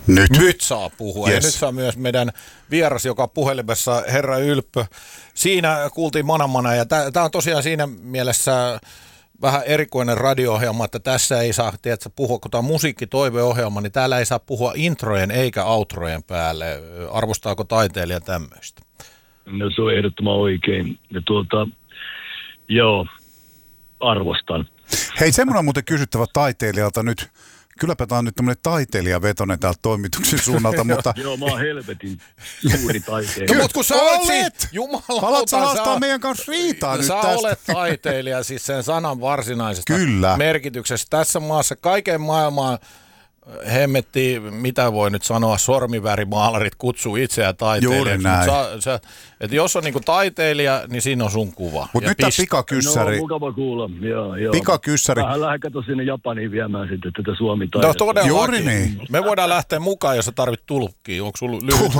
Nyt saa puhua. Yes. Ja nyt saa myös meidän vieras, joka puhelimessa herra Ylppö. Siinä kuultiin Manamana ja tämä on tosiaan siinä mielessä vähän erikoinen radio-ohjelma, että tässä ei saa puhua, kun tämä on musiikkitoiveohjelma, niin täällä ei saa puhua introjen eikä outrojen päälle. Arvostaako taiteilija tämmöistä? No se on ehdottoman oikein. Ja joo, arvostan. Hei, semmoinen on muuten kysyttävä taiteilijalta nyt. Kylläpä tämä on nyt tämmöinen taiteilijavetoinen täältä toimituksen suunnalta, mutta... Joo, mä oon helvetin suuri taiteilija. No, mutta kun sä olet! Haluatko sä haastaa meidän kanssa riitaa nyt tästä? Sä olet taiteilija siis sen sanan varsinaisesta merkityksestä. Tässä maassa kaiken maailmaan hemmettiin, mitä voi nyt sanoa, sormivärimaalarit kutsuu itseään taiteilijaksi. Että jos on niinku taiteilija, niin siinä on sun kuva. Mutta nyt tämä pikakyssäri. No, mukava kuulla. Joo. Pikakyssäri. Vähän lähdekö sinne Japaniin viemään sitten tätä Suomi-taidetta. No todellakin. Juuri niin. Me voidaan lähteä mukaan, jos sä tarvit tulkkia. Onko sulla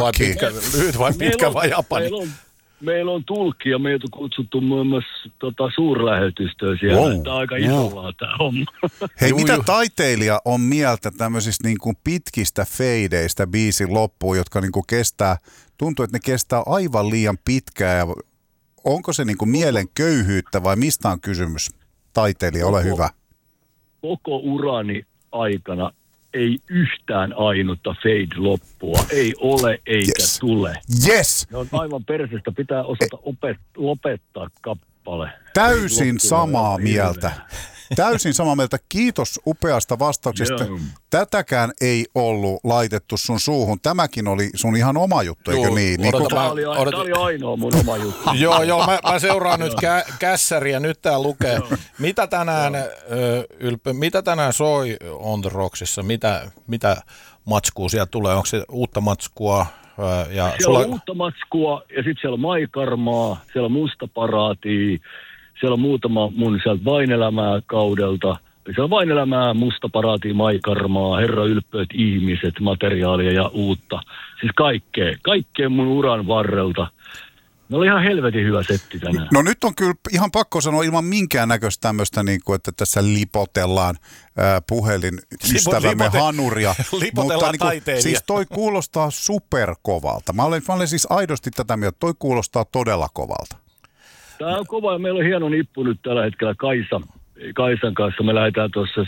lyhyt vai pitkä vai Japani? Meillä on tulkki ja meitä on kutsuttu muun muassa suurlähetystöön siellä. Wow. Tämä on aika isoa tämä homma. Hei, mitä taiteilija on mieltä tämmöisistä niin kuin pitkistä feideistä biisin loppuun, jotka niin kuin kestää, tuntuu, että ne kestää aivan liian pitkään. Ja onko se niin kuin mielen köyhyyttä vai mistä on kysymys? Taiteilija, ole hyvä. Koko urani aikana ei yhtään ainutta fade-loppua. Ei ole eikä tule. Yes! Ne on aivan persestä. Pitää osata lopettaa kappale. Täysin samaa mieltä. Täysin samaa mieltä. Kiitos upeasta vastauksesta. Joo. Tätäkään ei ollut laitettu sun suuhun. Tämäkin oli sun ihan oma juttu, eikö niin? Tämä oli ainoa mun oma juttu. Joo, mä seuraan nyt kässäriä. Nyt tää lukee. Mitä tänään, Ylppö, mitä tänään soi On The Rocksissa? Mitä matskua sieltä tulee? Onko se uutta matskua? Siellä on uutta matskua ja sitten siellä on Maikarmaa, siellä on Musta Paraatia, siellä on muutama mun sieltä Vainelämää kaudelta. Siellä on Vainelämää, Musta Paraatia, Maikarmaa, Herra Ylppöt, ihmiset, materiaalia ja uutta. Siis kaikkea mun uran varrelta. Ne oli ihan helvetin hyvä setti tänään. No nyt on kyllä ihan pakko sanoa ilman minkäännäköistä tämmöistä, niin kuin, että tässä lipotellaan puhelinystävämme hanuria. Lipotellaan mutta taiteilija. Siis toi kuulostaa superkovalta. Mä olen siis aidosti tätä mieltä, toi kuulostaa todella kovalta. Tämä on kova ja meillä on hieno nippu nyt tällä hetkellä Kaisan kanssa. Me lähdetään tuossa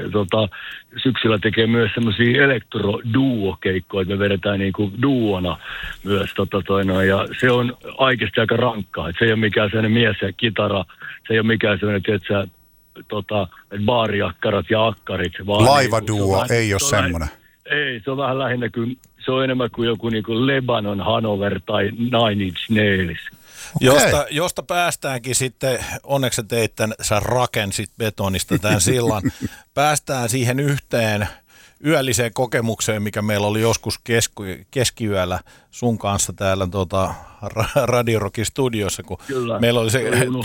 syksyllä tekemään myös semmoisia elektro-duo-keikkoja, että me vedetään niinku duona myös ja se on oikeasti aika rankkaa. Se ei ole mikään sellainen mies ja kitara, se ei ole mikään sellainen, baariakkarat ja akkarit. Laivaduo ei ole semmoinen. Ei, se on vähän lähinnä kuin, se on enemmän kuin joku niinku Lebanon, Hanover tai Nine Inch Nails. Okay. Josta päästäänkin sitten, onneksi sä rakensit betonista tämän sillan, päästään siihen yhteen yölliseen kokemukseen, mikä meillä oli joskus keskiyöllä sun kanssa täällä Radio Rockin studiossa, kun kyllä, meillä oli se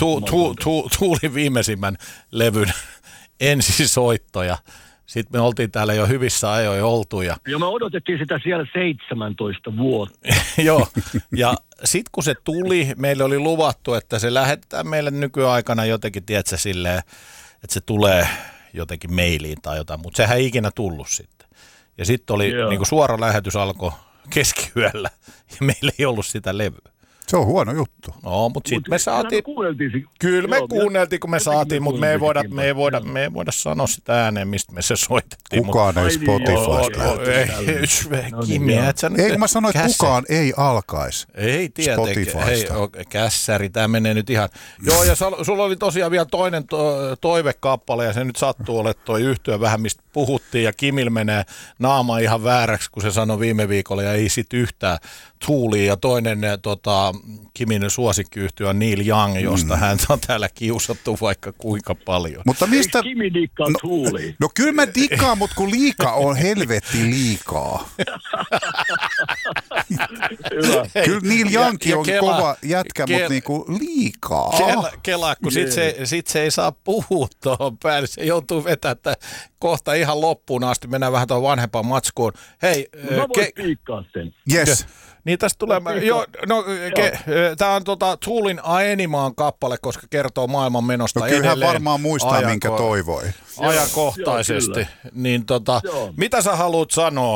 Tuulin viimeisimmän levyn ensisoittoja. Sitten me oltiin täällä jo hyvissä ajoin oltu. Ja me odotettiin sitä siellä 17 vuotta. Joo, ja sitten kun se tuli, meille oli luvattu, että se lähetetään meille nykyaikana jotenkin, tiedätkö, silleen, että se tulee jotenkin mailiin tai jotain, mutta sehän ei ikinä tullut sitten. Ja sitten oli niin kuin suora lähetys alkoi keskiyöllä ja meillä ei ollut sitä levyä. Se on huono juttu. No, mutta sitten me saatiin. Kyllä me kuunneltiin, kun me saatiin, mutta me ei voida sanoa sitä ääneen, mistä me se soitettiin. Kukaan ei Spotifysta. Eikö mä sanoin, että kukaan ei alkaisi Spotifysta. Hei, kässäri, tämä menee nyt ihan. Joo, ja sulla oli tosiaan vielä toinen toivekappale, ja se nyt sattuu olemaan toi yhtyö vähän, mistä puhuttiin, ja Kimil menee naama ihan vääräksi, kun se sanoi viime viikolla, ja ei sit yhtään Tuulia, ja toinen Kimin suosikkiyhtyö on Neil Young, josta häntä on täällä kiusattu vaikka kuinka paljon. Mutta mistä? Ei Kimi dikkaa Tuulia. No kyllä mä dikkaan, mutta kun liika on helvetti liikaa. Hyvä. Kyllä Neil Youngkin on kova jätkä, mutta niinku liikaa. Kelaa, kun sit se ei saa puhua tuohon päälle. Se joutuu vetämään kohta ihan loppuun asti. Mennään vähän tuohon vanhempaan matskuun. Hei, mä voin piikkaa sen. Yes. Niin tästä tulee, tämä on Toolin Aenimaan kappale, koska kertoo maailman menosta no kyllähän edelleen varmaan muistaa, minkä toivoi. Ajankohtaisesti. Joo, niin mitä sä haluat sanoa?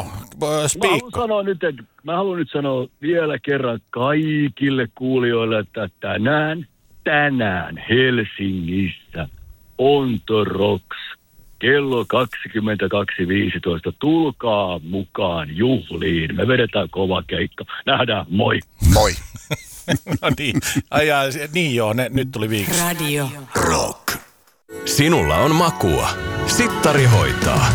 Mä haluan nyt sanoa vielä kerran kaikille kuulijoille, että tänään Helsingissä on The Rocks. Kello 22.15. Tulkaa mukaan juhliin. Me vedetään kova keikka. Nähdään. Moi. Moi. No niin joo, nyt tuli viikossa. Radio Rock. Sinulla on makua. Sittari hoitaa.